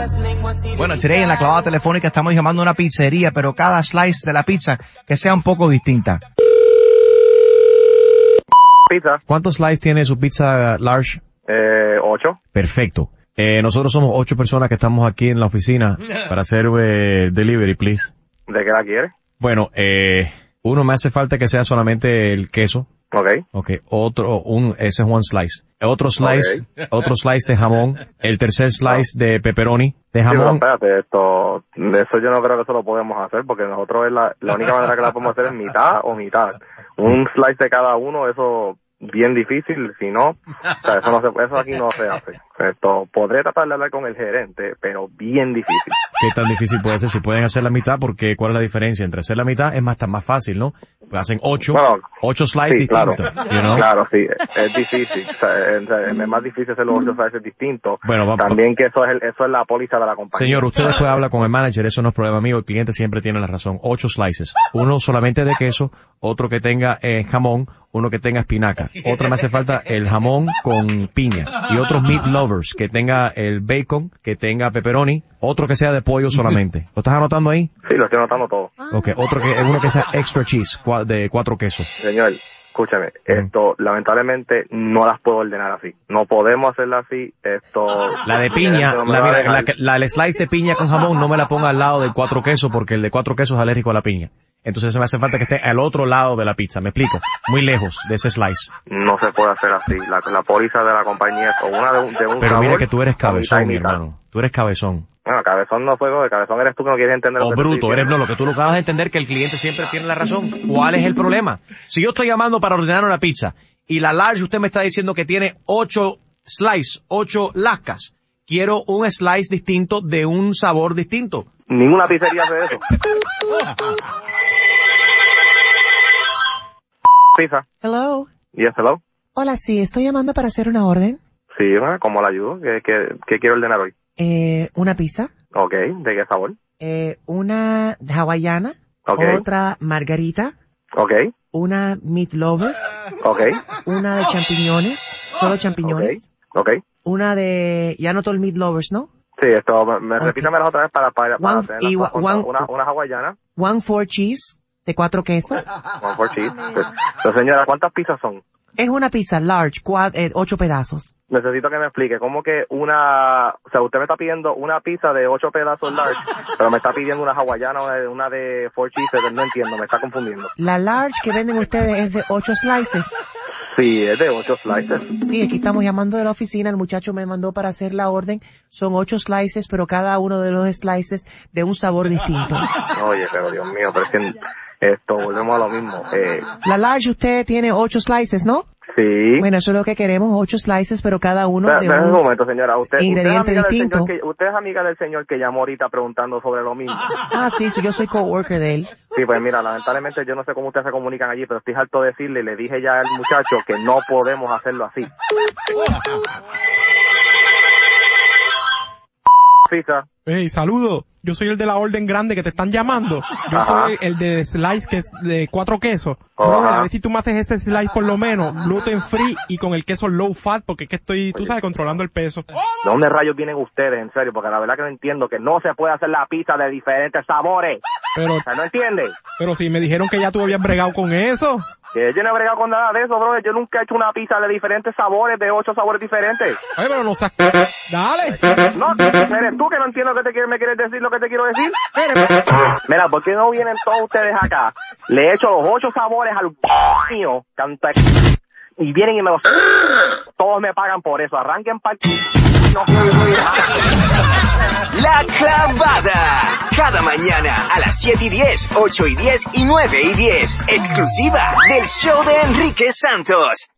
Bueno, today en la clavada telefónica estamos llamando a una pizzería, pero cada slice de la pizza que sea un poco distinta. Pizza. ¿Cuántos slices tiene su pizza large? 8. Perfecto. Nosotros somos 8 personas que estamos aquí en la oficina para hacer delivery, please. ¿De qué la quieres? Bueno, uno me hace falta que sea solamente el queso. Okay. Ese es one slice. Otro slice de jamón. El tercer slice de pepperoni. De jamón. Sí, pero espérate, de eso yo no creo que eso lo podemos hacer, porque nosotros la única manera que la podemos hacer es mitad o mitad. Un slice de cada uno, eso bien difícil, si no, o sea, eso aquí no se hace. Podré tratar de hablar con el gerente, pero bien difícil. ¿Qué tan difícil puede ser? Si pueden hacer la mitad, porque ¿cuál es la diferencia? Entre hacer la mitad es más fácil, ¿no? Pues hacen 8 slices distintos. Claro. You know? Claro, sí, es difícil. Es más difícil hacer los 8 slices distintos. Bueno, también que eso es la póliza de la compañía. Señor, usted después habla con el manager, eso no es problema mío, el cliente siempre tiene la razón. 8 slices. Uno solamente de queso, otro que tenga jamón, uno que tenga espinaca. Otra me hace falta el jamón con piña. Y otros meat lovers, que tenga el bacon, que tenga pepperoni, otro que sea de pollo solamente. ¿Lo estás anotando ahí? Sí, lo estoy anotando todo. Okay, uno que sea extra cheese, de 4 quesos. Señor, escúchame, lamentablemente no las puedo ordenar así. No podemos hacerla así. La de piña, el slice de piña con jamón no me la ponga al lado del 4 quesos, porque el de 4 quesos es alérgico a la piña. Entonces me hace falta que esté al otro lado de la pizza, ¿me explico? Muy lejos de ese slice. No se puede hacer así. La póliza de la compañía es o una de un Pero sabor, mira que tú eres cabezón, mi hermano. Tú eres cabezón. Bueno, cabezón no soy yo, cabezón eres tú que no quieres entender. O bruto, eres lo que tú no acabas de entender, que el cliente siempre tiene la razón. ¿Cuál es el problema? Si yo estoy llamando para ordenar una pizza y la large usted me está diciendo que tiene 8 slices, 8 lascas, quiero un slice distinto de un sabor distinto. Ninguna pizzería hace eso. Pizza. Hello. Yes, hello. Hola, sí, estoy llamando para hacer una orden. Sí, ¿cómo la ayudo? ¿Qué quiero ordenar hoy? Una pizza. Ok, ¿de qué sabor? Una hawaiana. Okay. Otra margarita. Ok. Una meat lovers. Ok. Una de champiñones. Solo champiñones. Ok. Una de, ya no todo el meat lovers, ¿no? Sí, repítamelas otra vez para hacer una hawaiana. 4 cheese de 4 quesos. 4 cheese. Pero señora, ¿cuántas pizzas son? Es una pizza large, 8 pedazos. Necesito que me explique cómo que o sea, usted me está pidiendo una pizza de 8 pedazos large, pero me está pidiendo una hawaiana, una de 4 cheese, no entiendo, me está confundiendo. La large que venden ustedes es de 8 slices. Sí, es de 8 slices. Sí, aquí estamos llamando de la oficina, el muchacho me mandó para hacer la orden. Son 8 slices, pero cada uno de los slices de un sabor distinto. Oye, pero Dios mío, pero es que volvemos a lo mismo. La large usted tiene 8 slices, ¿no? Sí. Bueno, eso es lo que queremos, 8 slices, pero cada uno de un momento, señora. Ingrediente distinto. Usted es amiga del señor que llamó ahorita preguntando sobre lo mismo. Sí, yo soy coworker de él. Sí, pues mira, lamentablemente yo no sé cómo ustedes se comunican allí, pero estoy harto de decirle, le dije ya al muchacho que no podemos hacerlo así. Pizza. Hey, saludo. Yo soy el de la orden grande que te están llamando. Yo soy el de slice que es de 4 quesos. Brother, a ver si tú me haces ese slice por lo menos, gluten free y con el queso low fat, porque es que estoy, tú sabes, controlando el peso. ¿De dónde rayos vienen ustedes, en serio? Porque la verdad que no entiendo que no se puede hacer la pizza de diferentes sabores. Pero, o sea, ¿no entiendes? Pero si me dijeron que ya tú habías bregado con eso. Que yo no he bregado con nada de eso, brother. Yo nunca he hecho una pizza de diferentes sabores, de 8 sabores diferentes. Ay, pero no seas... Dale. No, eres tú que no entiendo me quieres decir lo que te quiero decir. Mira, ¿por qué no vienen todos ustedes acá? Le he hecho los 8 sabores al mío, y vienen y me los... Todos me pagan por eso. Arranquen para... La Clavada. Cada mañana a las 7:10, 8:10 y 9:10. Exclusiva del show de Enrique Santos.